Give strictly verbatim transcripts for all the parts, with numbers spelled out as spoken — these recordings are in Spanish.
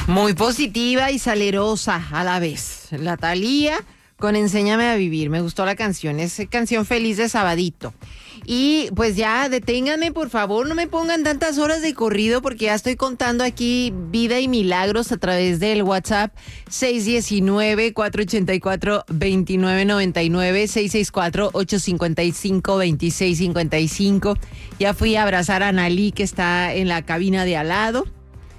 Muy positiva y salerosa a la vez. La Thalía con Enséñame a Vivir. Me gustó la canción. Es canción feliz de sabadito. Y pues ya deténganme, por favor. No me pongan tantas horas de corrido porque ya estoy contando aquí vida y milagros a través del WhatsApp seis uno nueve, cuatro ocho cuatro, dos nueve nueve nueve, seis seis cuatro, ocho cinco cinco, dos seis cinco cinco. Ya fui a abrazar a Analí, que está en la cabina de al lado.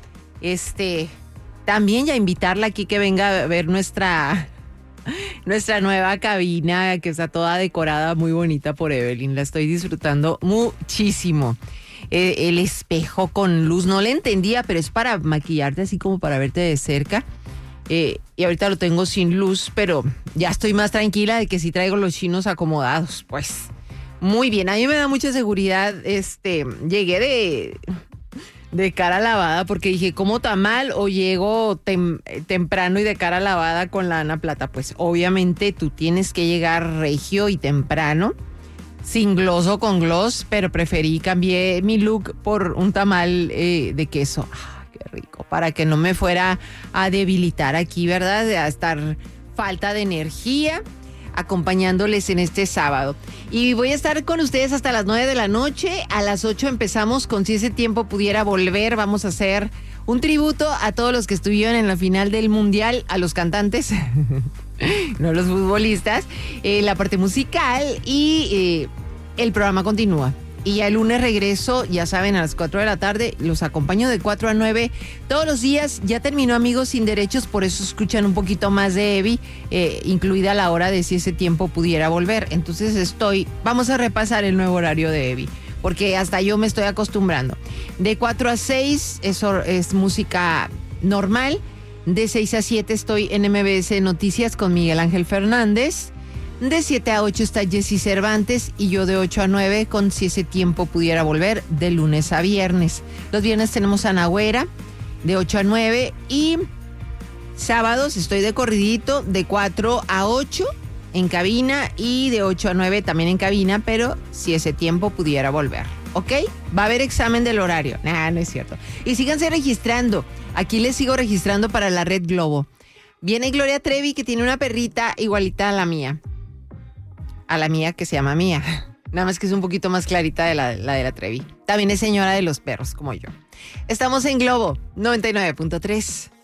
Este... También ya invitarla aquí que venga a ver nuestra, nuestra nueva cabina, que está toda decorada, muy bonita por Evelyn. La estoy disfrutando muchísimo. Eh, el espejo con luz, no le entendía, pero es para maquillarte así como para verte de cerca. Eh, y ahorita lo tengo sin luz, pero ya estoy más tranquila de que sí traigo los chinos acomodados. Pues muy bien, a mí me da mucha seguridad. Este, llegué de... de cara lavada, porque dije, ¿cómo tamal o llego tem- temprano y de cara lavada con la Ana Plata? Pues obviamente tú tienes que llegar regio y temprano, sin gloss o con gloss, pero preferí, cambié mi look por un tamal eh, de queso. ¡Ah, qué rico! Para que no me fuera a debilitar aquí, ¿verdad? A estar falta de energía, acompañándoles en este sábado. Y voy a estar con ustedes hasta las nueve de la noche. A las ocho empezamos con Si ese tiempo pudiera volver. Vamos a hacer un tributo a todos los que estuvieron en la final del Mundial, a los cantantes, no a los futbolistas, eh, la parte musical y eh, el programa continúa. Y ya el lunes regreso, ya saben, a las cuatro de la tarde. Los acompaño de cuatro a nueve todos los días. Ya terminó Amigos Sin Derechos, por eso escuchan un poquito más de Evi, eh, incluida la hora de Si ese tiempo pudiera volver. Entonces estoy, vamos a repasar el nuevo horario de Evi, porque hasta yo me estoy acostumbrando. De cuatro a seis es, es música normal. De seis a siete estoy en M B S Noticias con Miguel Ángel Fernández. De siete a ocho está Jessy Cervantes y yo de ocho a nueve con Si ese tiempo pudiera volver, de lunes a viernes. Los viernes tenemos a Nagüera de ocho a nueve y sábados estoy de corridito de cuatro a ocho en cabina y de ocho a nueve también en cabina, pero Si ese tiempo pudiera volver. ¿Ok? Va a haber examen del horario. Nah, no es cierto. Y síganse registrando. Aquí les sigo registrando para la Red Globo. Viene Gloria Trevi, que tiene una perrita igualita a la mía. A la mía, que se llama Mía. Nada más que es un poquito más clarita de la, la de la Trevi. También es señora de los perros, como yo. Estamos en Globo noventa y nueve punto tres.